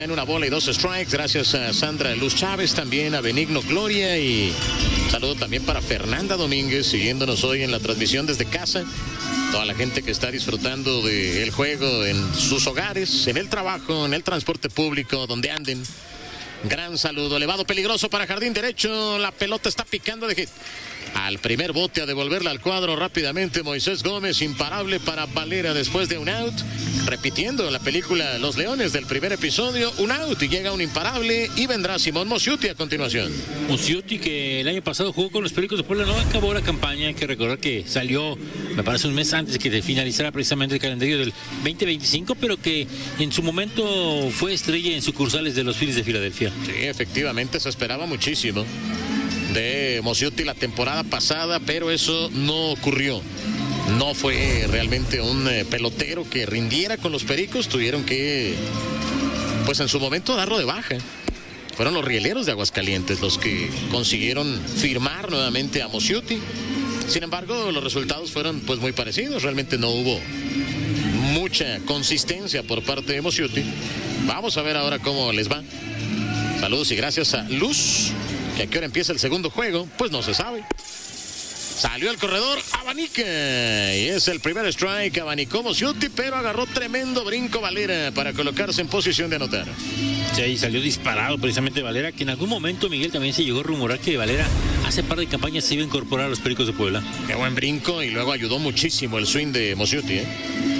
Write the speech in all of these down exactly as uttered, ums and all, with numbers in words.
En una bola y dos strikes, gracias a Sandra Luz Chávez, también a Benigno Gloria y saludo también para Fernanda Domínguez, siguiéndonos hoy en la transmisión desde casa. Toda la gente que está disfrutando del juego en sus hogares, en el trabajo, en el transporte público, donde anden. Gran saludo, elevado peligroso para jardín derecho, la pelota está picando de hit. Al primer bote a devolverla al cuadro rápidamente Moisés Gómez, imparable para Valera después de un out. Repitiendo la película Los Leones del primer episodio, un out y llega un imparable y vendrá Simón Musiuti a continuación. Musiuti, que el año pasado jugó con los Pericos de Puebla, no acabó la campaña. Hay que recordar que salió, me parece, un mes antes de que finalizara precisamente el calendario del veinte veinticinco, pero que en su momento fue estrella en sucursales de los Phillies de Filadelfia. Sí, efectivamente, se esperaba muchísimo de Musiuti la temporada pasada, pero eso no ocurrió. No fue realmente un eh, pelotero que rindiera con los Pericos. Tuvieron que, pues en su momento, darlo de baja. Fueron los rieleros de Aguascalientes los que consiguieron firmar nuevamente a Musiuti. Sin embargo, los resultados fueron pues muy parecidos. Realmente no hubo mucha consistencia por parte de Musiuti. Vamos a ver ahora cómo les va. Saludos y gracias a Luz, que a qué hora empieza el segundo juego, pues no se sabe. Salió el corredor, abanica, y es el primer strike, abanicó Musiuti, pero agarró tremendo brinco Valera para colocarse en posición de anotar. Sí, salió disparado precisamente Valera, que en algún momento, Miguel, también se llegó a rumorar que Valera hace par de campañas se iba a incorporar a los Pericos de Puebla. Qué buen brinco, y luego ayudó muchísimo el swing de Musiuti, ¿eh?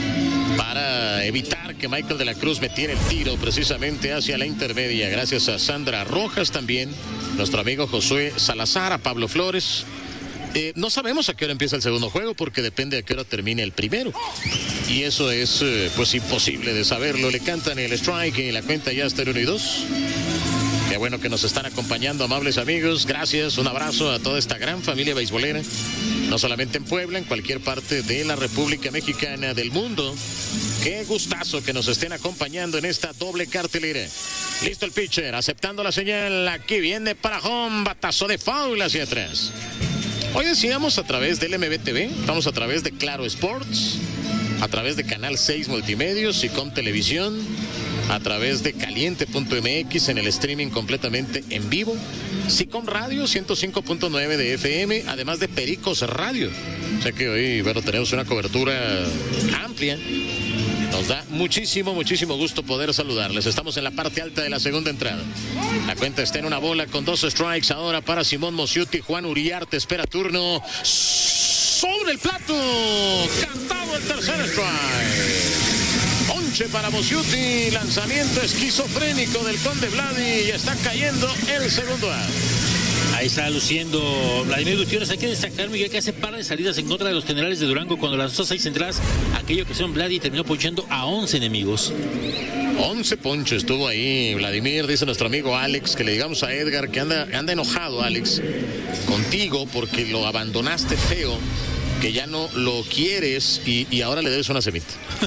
Para evitar que Michael de la Cruz metiera el tiro precisamente hacia la intermedia. Gracias a Sandra Rojas también, nuestro amigo Josué Salazar, a Pablo Flores. Eh, no sabemos a qué hora empieza el segundo juego porque depende a qué hora termine el primero. Y eso es eh, pues imposible de saberlo. Le cantan el strike y la cuenta ya está en uno y dos. Qué bueno que nos están acompañando, amables amigos. Gracias, un abrazo a toda esta gran familia beisbolera. No solamente en Puebla, en cualquier parte de la República Mexicana, del mundo. Qué gustazo que nos estén acompañando en esta doble cartelera. Listo el pitcher, aceptando la señal. Aquí viene para home, batazo de foul hacia atrás. Hoy decíamos a través del M V T V, estamos a través de Claro Sports, a través de Canal seis Multimedios y con televisión, a través de caliente punto m x en el streaming completamente en vivo, Sicom Radio ciento cinco punto nueve de F M, además de Pericos Radio. O sea que hoy, bueno, tenemos una cobertura amplia. Nos da muchísimo, muchísimo gusto poder saludarles. Estamos en la parte alta de la segunda entrada. La cuenta está en una bola con dos strikes ahora para Simón Musiuti. Juan Uriarte espera turno. Sobre el plato. Cantado el tercer strike. Ponche para Musiuti. Lanzamiento esquizofrénico del Conde Vladi. Y está cayendo el segundo out. Ahí está luciendo Vladimir Gutiérrez. Hay que destacar, Miguel, que hace par de salidas en contra de los Generales de Durango cuando lanzó seis entradas. Aquello que son Vladi terminó ponchando a once enemigos. once ponches estuvo ahí Vladimir. Dice nuestro amigo Alex que le digamos a Edgar que anda, anda enojado, Alex, contigo porque lo abandonaste feo, que ya no lo quieres y, y ahora le debes una semita.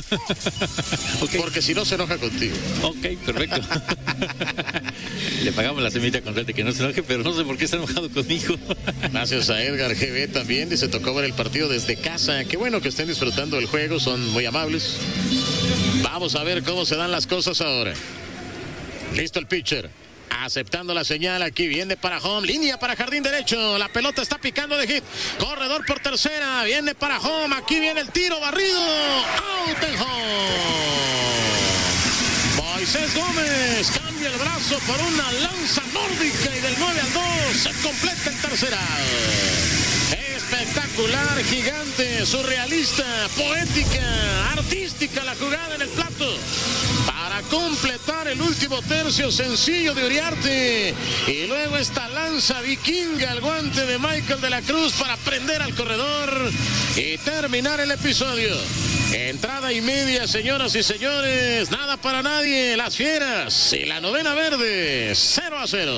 Okay. Porque si no se enoja contigo. Ok, perfecto. Le pagamos la semita con tal de que no se enoje, pero no sé por qué está enojado conmigo. Gracias a Edgar G B también, dice, tocó ver el partido desde casa. Qué bueno que estén disfrutando del juego, son muy amables. Vamos a ver cómo se dan las cosas ahora. Listo el pitcher. Aceptando la señal, aquí viene para home, línea para jardín derecho, la pelota está picando de hit, corredor por tercera, viene para home, aquí viene el tiro, barrido, out and home. Moisés Gómez cambia el brazo por una lanza nórdica y del nueve al dos se completa el tercer out. Espectacular, gigante, surrealista, poética, artística la jugada en el plato. Para completar el último tercio sencillo de Uriarte. Y luego esta lanza vikinga al guante de Michael de la Cruz para prender al corredor y terminar el episodio. Entrada y media, señoras y señores. Nada para nadie. Las Fieras y la novena verde. cero a cero.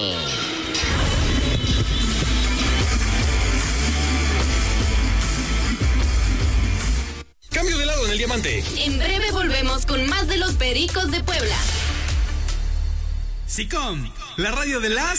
Cambio de lado en el diamante. En breve volvemos con más de los Pericos de Puebla. Sicom, la radio de las